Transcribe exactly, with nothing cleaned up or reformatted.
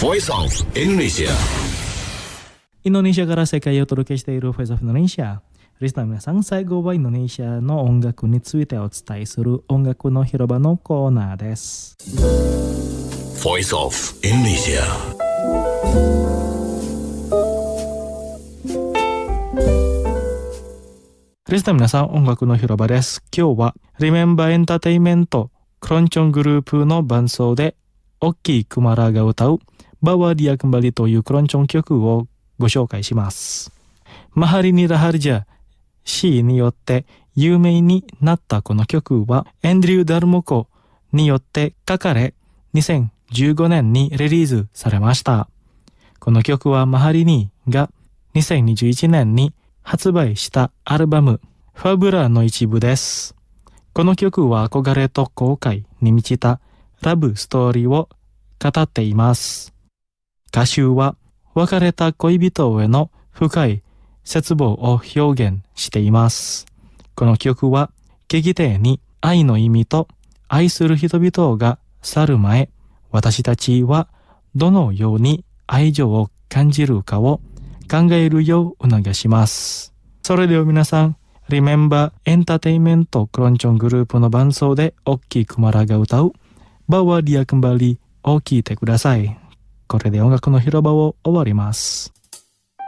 Voice of Indonesia。 インドネシアから世界をお届けしている Voice of Indonesia。リスナーの皆さん、最後はインドネシアの音楽についてお伝えする音楽の広場のコーナーです。 Voice of Indonesia。 リスナーの皆さん、音楽の広場です。今日は Remember Entertainment クロンチョングループの伴奏でオッキークマラが歌うバワディアクンバリというクロンチョン曲をご紹介します。マハリニラハルジャシーによって有名になったこの曲はエンドリュー・ダルモコによって書かれにせんじゅうごねんにリリースされました。この曲はマハリニがにせんにじゅういちねんに発売したアルバムファブラの一部です。この曲は憧れと後悔に満ちたラブストーリーを語っています。歌手は別れた恋人への深い絶望を表現しています。この曲は劇的に愛の意味と愛する人々が去る前、私たちはどのように愛情を感じるかを考えるよう促します。それでは皆さん、Remember Entertainment クロンチョングループの伴奏でオッキークマラが歌うバワディアクンバリを聴いてください。これで音楽の広場を終わります。